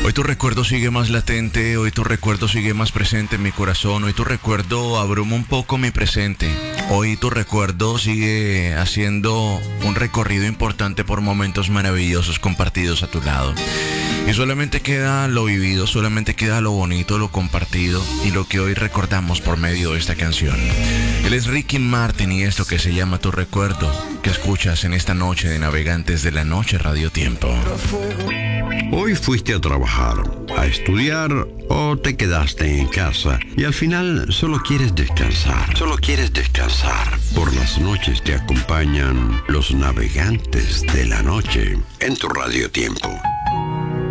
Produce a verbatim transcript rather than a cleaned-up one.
Hoy tu recuerdo sigue más latente, hoy tu recuerdo sigue más presente en mi corazón, hoy tu recuerdo abruma un poco mi presente, hoy tu recuerdo sigue haciendo un recorrido importante por momentos maravillosos compartidos a tu lado. Y solamente queda lo vivido, solamente queda lo bonito, lo compartido y lo que hoy recordamos por medio de esta canción. Él es Ricky Martin y esto que se llama Tu Recuerdo, que escuchas en esta noche de Navegantes de la Noche Radio Tiempo. Hoy fuiste a trabajar, a estudiar o te quedaste en casa y al final solo quieres descansar. Solo quieres descansar. Por las noches te acompañan los Navegantes de la Noche en tu Radio Tiempo.